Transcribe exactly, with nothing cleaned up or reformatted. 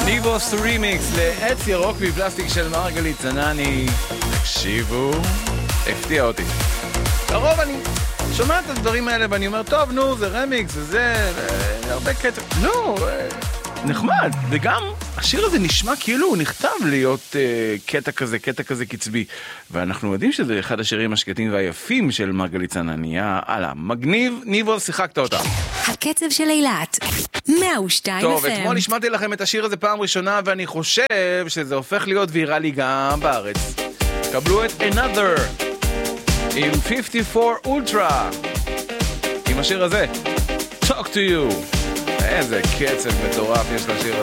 ניבוס רימיקס לעץ ירוק מפלסטיק של מרגלית צנני. תקשיבו, הפתיע אותי. לרוב אני שומע את הדברים האלה ואני אומר, טוב, נו, זה רמיקס, זה הרבה קטע. לא, נחמד. וגם השיר הזה נשמע כאילו הוא נכתב להיות uh, קטע כזה, קטע כזה קצבי. ואנחנו יודעים שזה אחד השירים השקטים והיפים של מרגלית צנני. הלאה, מגניב, ניבו, שיחקת אותה. הקצב של אילת, מאה ושתיים טוב, אף אם. אתמול נשמעתי לכם את השיר הזה פעם ראשונה, ואני חושב שזה הופך להיות ויראלי גם בארץ. קבלו את Another עם חמישים וארבע אולטרה עם השיר הזה, Talk to You. איזה קצב מטורף יש לשיר הזה.